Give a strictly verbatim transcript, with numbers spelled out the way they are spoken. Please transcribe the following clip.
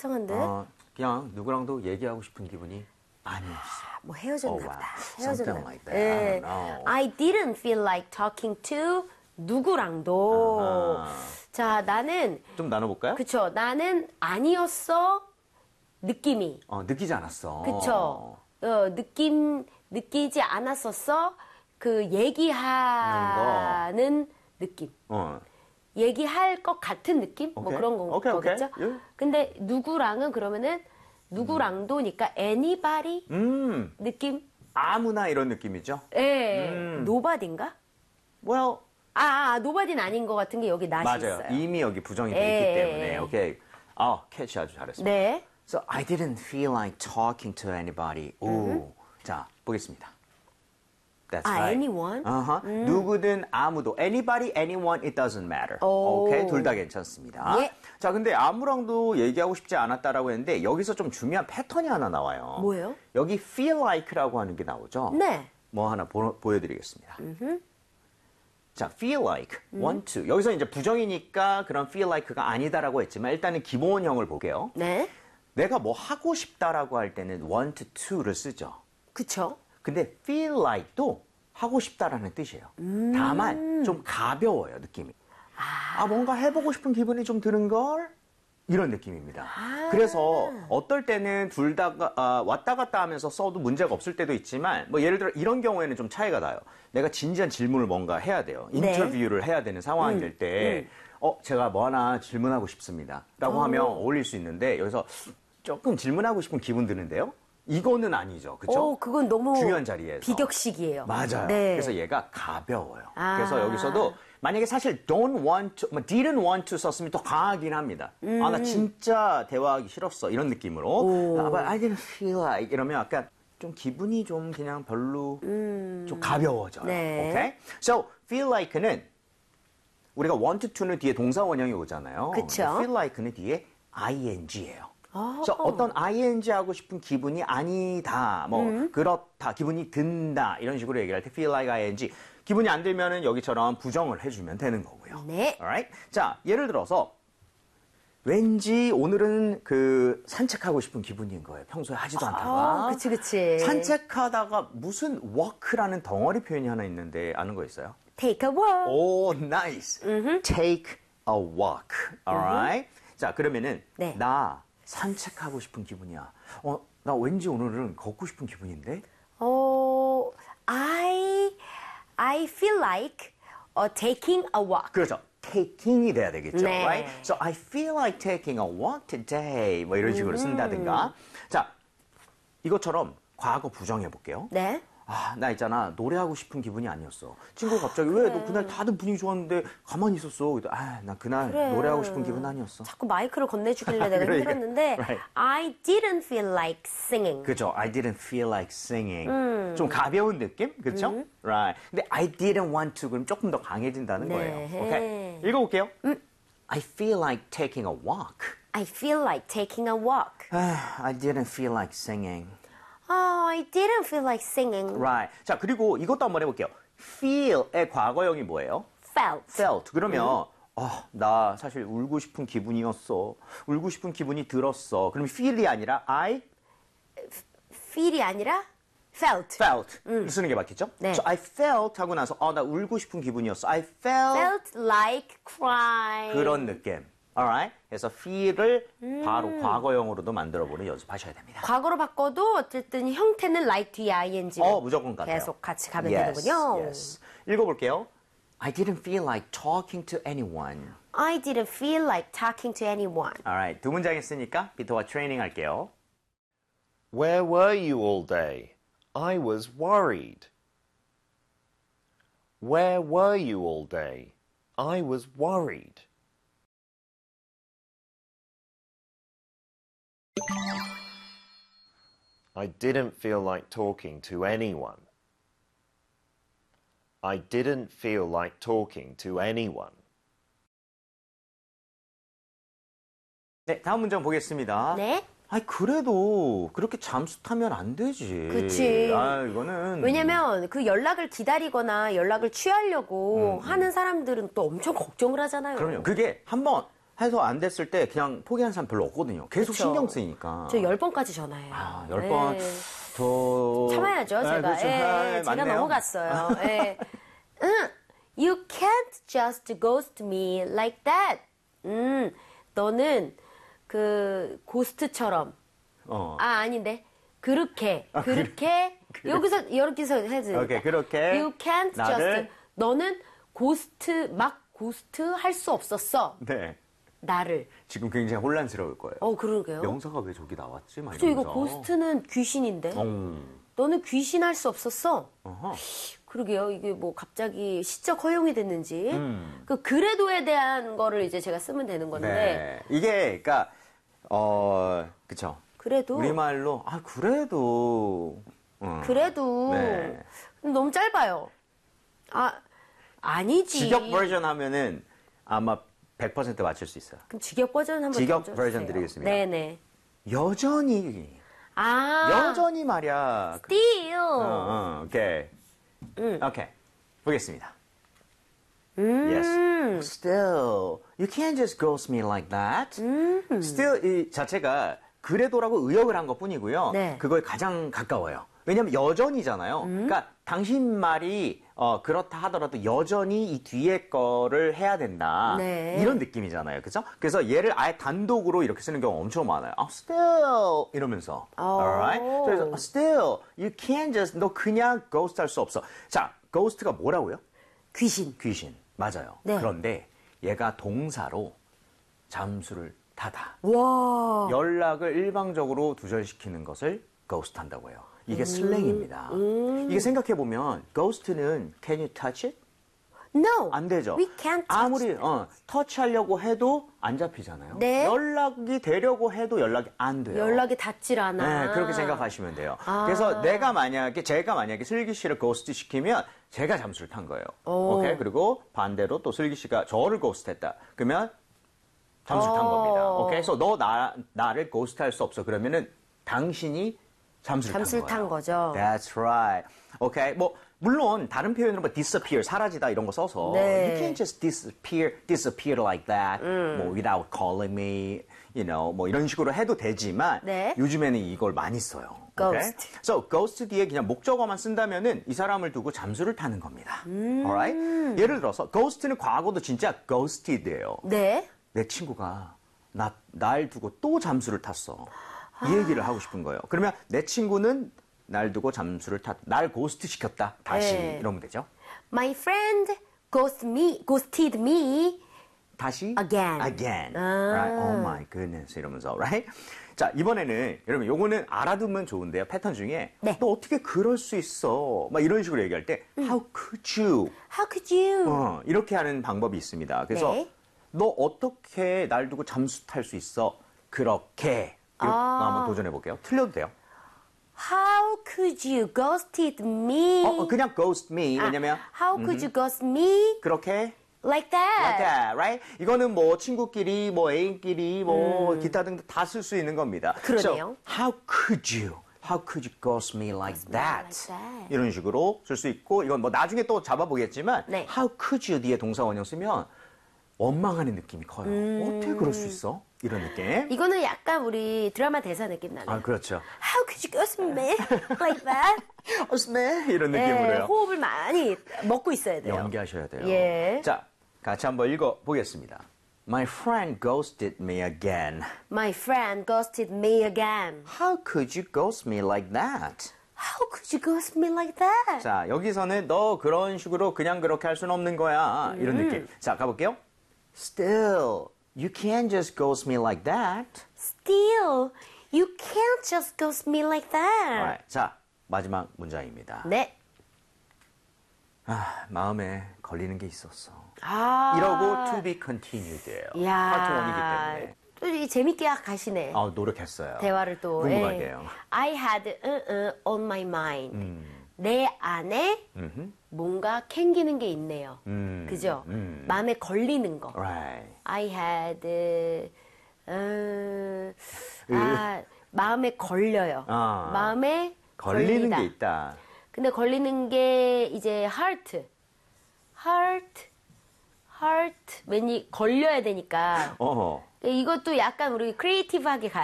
이상한데? 어, 그냥 누구랑도 얘기하고 싶은 기분이 아니었어. 뭐 헤어졌나 Oh, wow. 보다. 헤어졌나 Something 보다. like that. I 예. don't know. I didn't feel like talking to 누구랑도. 아하. 자, 나는 좀 나눠볼까요? 그쵸. 나는 아니었어. 느낌이. 어, 느끼지 않았어. 그쵸. 어, 느낌 느끼지 않았었어. 그 얘기하는 느낌. 어. 얘기할 것 같은 느낌? 뭐 오케이. 그런 거, 오케이, 오케이. 거겠죠? 예. 근데 누구랑은 그러면은 누구랑도니까 anybody 음, 느낌? 아무나 이런 느낌이죠? 예. 음. nobody인가? Well, 아, 아 nobody는 아닌 것 같은 게 여기 낫이 맞아요. 있어요. 이미 여기 부정이 돼 예. 있기 때문에. 오케이. 아, 캐치 아주 잘했습니다. 네. So I didn't feel like talking to anybody. 오, 자 보겠습니다. That's 아, right. anyone? Uh-huh. 누구든 아무도. Anybody, anyone, it doesn't matter. 오. 오케이, 둘 다 괜찮습니다. 예. 자, 근데 아무랑도 얘기하고 싶지 않았다라고 했는데 여기서 좀 중요한 패턴이 하나 나와요. 뭐예요? 여기 feel like라고 하는 게 나오죠. 네. 뭐 하나 보, 보여드리겠습니다. 자, feel like, want to. 여기서 이제 부정이니까 그런 feel like가 아니다라고 했지만 일단은 기본형을 볼게요. 네. 내가 뭐 하고 싶다라고 할 때는 want to를 쓰죠. 그쵸. 근데 feel like도 하고 싶다라는 뜻이에요. 다만 좀 가벼워요, 느낌이. 아, 뭔가 해보고 싶은 기분이 좀 드는 걸? 이런 느낌입니다. 그래서 어떨 때는 둘 다 아, 왔다 갔다 하면서 써도 문제가 없을 때도 있지만 뭐 예를 들어 이런 경우에는 좀 차이가 나요. 내가 진지한 질문을 뭔가 해야 돼요. 네. 인터뷰를 해야 되는 상황일 음, 때 어, 제가 뭐 하나 질문하고 싶습니다. 라고 오. 하면 어울릴 수 있는데 여기서 조금 질문하고 싶은 기분 드는데요? 이거는 아니죠. 그쵸? 오, 그건 너무 중요한 자리에서. 비격식이에요. 맞아요. 네. 그래서 얘가 가벼워요. 아. 그래서 여기서도 만약에 사실 don't want to, 뭐 didn't want to 썼으면 더 강하긴 합니다. 음. 아, 나 진짜 대화하기 싫었어. 이런 느낌으로. 오. 아, but I didn't feel like 이러면 약간 좀 기분이 좀 그냥 별로 좀 가벼워져요. 음. 네. 오케이? So feel like는 우리가 want to는 뒤에 동사 원형이 오잖아요. 그쵸. feel like는 뒤에 ing예요. 아. 그래서 어떤 ing 하고 싶은 기분이 아니다, 뭐 음. 그렇다, 기분이 든다 이런 식으로 얘기할 때 feel like ing 기분이 안 들면은 여기처럼 부정을 해주면 되는 거고요. 네. Alright? 자, 예를 들어서 왠지 오늘은 그 산책하고 싶은 기분인 거예요. 평소에 하지도 않다가. 아, 그치, 그치. 산책하다가 무슨 walk라는 덩어리 표현이 하나 있는데 아는 거 있어요? Take a walk. 오, nice. Take a walk. Alright? 자, 그러면은 네. 나 산책하고 싶은 기분이야. 어, 나 왠지 오늘은 걷고 싶은 기분인데? 어, I, I feel like uh, taking a walk. 그렇죠. taking이 돼야 되겠죠. 네. Right? So I feel like taking a walk today. 뭐 이런 식으로 쓴다든가. 자, 이것처럼 과거 부정해 볼게요. 네. 아, 나 있잖아. 노래하고 싶은 기분이 아니었어. 친구가 갑자기 왜 너 그날 다들 분위기 좋았는데 가만히 있었어. 아, 나 그날 그래. 노래하고 싶은 기분 아니었어. 자꾸 마이크를 건네주길래 내가 그러니까. 힘들었는데 Right. I didn't feel like singing. 그죠? I didn't feel like singing. 좀 가벼운 느낌? 그렇죠? Right. 근데 I didn't want to 그럼 조금 더 강해진다는 네. 거예요. 오케이. 읽어볼게요. I feel like taking a walk. I feel like taking a walk. 아, I didn't feel like singing. Oh, I didn't feel like singing. Right. 자, 그리고 이것도 한번 해볼게요. feel의 과거형이 뭐예요? Felt. felt. 그러면 아, 나 사실 울고 싶은 기분이었어. 울고 싶은 기분이 들었어. 그럼 feel이 아니라 I feel이 아니라 felt. felt 쓰는 게 맞겠죠? 네. So I felt 하고 나서 아, 나 울고 싶은 기분이었어. I felt, felt like crying. 그런 느낌. Alright? 그래서 feel을 바로 과거형으로도 만들어보는 연습하셔야 됩니다. 과거로 바꿔도 어쨌든 형태는 like 뒤에 ing. 어, 무조건 같아요. 계속 같이 가면 yes, 되는군요. Yes. 읽어볼게요. I didn't feel like talking to anyone. I didn't feel like talking to anyone. Alright, 두 문장 했으니까 비트와 트레이닝 할게요. Where were you all day? I was worried. Where were you all day? I was worried. I didn't feel like talking to anyone. I didn't feel like talking to anyone. 네, 다음 문장 보겠습니다. 네. 아니, 그래도 그렇게 잠수 타면 안 되지. 그치. 아, 이거는. 왜냐면 그 연락을 기다리거나 연락을 취하려고 하는 사람들은 또 엄청 걱정을 하잖아요. 그럼요. 그게 한번 해서 안 됐을 때 그냥 포기하는 사람 별로 없거든요. 계속 그쵸. 신경 쓰이니까. 저 열 번까지 전화해요. 아, 열 번 더. 참아야죠, 네, 제가. 그렇죠. 예, 네, 제가 맞네요. 넘어갔어요. 예. 응, you can't just ghost me like that. 음, 너는 그 고스트처럼. 어. 아, 아닌데. 그렇게, 그렇게, 여기서, 이렇게서 해도 오케이, 그렇게. You can't 나를- just. 너는 고스트, 막 고스트 할 수 없었어. 네. 나를. 지금 굉장히 혼란스러울 거예요. 어, 그러게요. 명사가 왜 저기 나왔지? 막 그쵸, 이거 이러면서. 고스트는 귀신인데. 어. 너는 귀신할 수 없었어. 어허. 그러게요. 이게 뭐 갑자기 시적 허용이 됐는지. 음. 그 그래도에 대한 거를 이제 제가 쓰면 되는 건데. 네. 이게, 그니까, 어, 그쵸. 그래도. 우리말로, 아, 그래도. 어. 그래도. 네. 근데 너무 짧아요. 아, 아니지. 직역 버전 하면은 아마 백 퍼센트 맞출 수 있어요. 그럼 직역 버전 한번 직역 던져주세요. 버전 드리겠습니다. 네네. 여전히, 아. 여전히 말이야. still. 어, 어, 오케이. 음. 오케이. 보겠습니다. 음. Yes. Still, you can't just ghost me like that. 음. Still 이 자체가 그래도라고 의역을 한 것 뿐이고요. 네. 그거에 가장 가까워요. 왜냐면 여전히잖아요. 음. 그러니까 당신 말이 어, 그렇다 하더라도 여전히 이 뒤에 거를 해야 된다. 네. 이런 느낌이잖아요. 그죠? 그래서 얘를 아예 단독으로 이렇게 쓰는 경우가 엄청 많아요. 아, still 이러면서. 오. Alright? 그래서 still you can't just 너 그냥 ghost 할 수 없어. 자, ghost가 뭐라고요? 귀신. 귀신. 맞아요. 네. 그런데 얘가 동사로 잠수를 타다. 와. 연락을 일방적으로 두절시키는 것을 ghost 한다고 해요. 이게 음. 슬랭입니다. 이게 생각해보면 ghost는 can you touch it? No. 안 되죠. We can't touch 아무리 it. 어, 터치하려고 해도 안 잡히잖아요. 네. 연락이 되려고 해도 연락이 안 돼요. 연락이 닿질 않아. 네, 그렇게 생각하시면 돼요. 아. 그래서 내가 만약에, 제가 만약에 슬기 씨를 고스트 시키면 제가 잠수를 탄 거예요. 오. 오케이? 그리고 반대로 또 슬기 씨가 저를 고스트 했다. 그러면 잠수를 탄 오. 겁니다. 오케이? 그래서 너 나, 나를 고스트 할 수 없어. 그러면은 당신이 잠수를, 잠수를 탄 탄 거예요. 거죠. That's right. 오케이? 뭐, 물론 다른 표현으로 뭐 disappear, 사라지다 이런 거 써서 네. you can't just disappear, disappear like that. 뭐 without calling me, you know, 뭐 이런 식으로 해도 되지만 네. 요즘에는 이걸 많이 써요. Ghost. Okay? So ghost 뒤에 그냥 목적어만 쓴다면은 이 사람을 두고 잠수를 타는 겁니다. Alright? 예를 들어서 ghost는 과거도 진짜 ghosted예요. 네. 내 친구가 나, 날 두고 또 잠수를 탔어. 이 얘기를 하고 싶은 거예요. 그러면 내 친구는 날 두고 잠수를 탔, 날 고스트 시켰다. 다시 네. 이러면 되죠. My friend ghost me, ghosted me. 다시 Again. again. 아. Right? Oh my goodness 이러면서, right? 자, 이번에는 여러분 요거는 알아두면 좋은데요. 패턴 중에 네. 너 어떻게 그럴 수 있어? 막 이런 식으로 얘기할 때 How could you? How could you? 어, 이렇게 하는 방법이 있습니다. 그래서 네. 너 어떻게 날 두고 잠수 탈 수 있어? 그렇게. 이렇게 아. 한번 도전해 볼게요. 틀려도 돼요. How could you ghosted me? 어, 어, 그냥 ghost me. 왜냐면 아, How could you ghost me 그렇게 like that? like that, right? 이거는 뭐 친구끼리, 뭐 애인끼리, 뭐 기타 등등 다 쓸 수 있는 겁니다. 음. 그러네요. So, how could you? How could you ghost me like that? like that. 이런 식으로 쓸 수 있고 이건 뭐 나중에 또 잡아보겠지만 네. how could you 뒤에 동사 원형 쓰면 원망하는 느낌이 커요. 어떻게 그럴 수 있어? 이런 느낌. 이거는 약간 우리 드라마 대사 느낌 나네요. 아, 그렇죠. How could you ghost me like that? 어스네 이런 네, 느낌으로요. 호흡을 많이 먹고 있어야 돼요. 연기하셔야 돼요. 예. 자, 같이 한번 읽어보겠습니다. My friend ghosted me again. My friend ghosted me again. How could you ghost me like that? How could you ghost me like that? 자, 여기서는 너 그런 식으로 그냥 그렇게 할 수는 없는 거야. 이런 느낌. 자, 가볼게요. Still, you can't just ghost me like that. Still, you can't just ghost me like that. Alright, 자, 마지막 문장입니다. 네. 아, 마음에 걸리는 게 있었어. 아. 이러고 to be continued예요. 야. 파트 원이기 때문에. 또 이 재밌게 가시네. 아, 노력했어요. 대화를 또. 궁금하게 예. 해요. I had uh, uh, on my mind. 음. 내 안에 음흠. 뭔가 캥기는 게 있네요. 음, 그죠? 음. 마음에 걸리는 거. Right. I had uh, 어, 아, 마음에 걸려요. 아. 마음에 걸리는 걸리다. 게 있다. 근데 걸리는 게 이제 heart, heart, heart 왠지 걸려야 되니까 어. 이것도 약간 우리 크리에이티브하게 가야